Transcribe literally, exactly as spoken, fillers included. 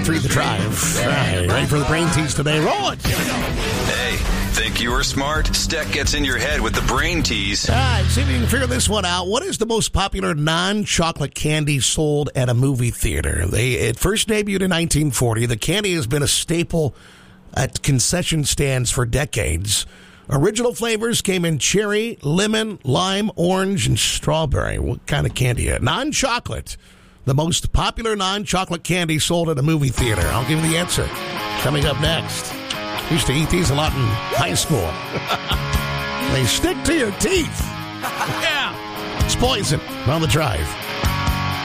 point three The Drive. All right, ready for the brain tease today? Roll it. Here we go. Hey, think you were smart? Steck gets in your head with the brain tease. All right, see if you can figure this one out. What is the most popular non-chocolate candy sold at a movie theater? They It first debuted in nineteen forty. The candy has been a staple at concession stands for decades. Original flavors came in cherry, lemon, lime, orange, and strawberry. What kind of candy? Non-chocolate. The most popular non-chocolate candy sold at a movie theater. I'll give you the answer. Coming up next. Used to eat these a lot in high school. They stick to your teeth. Yeah. It's poison on The Drive.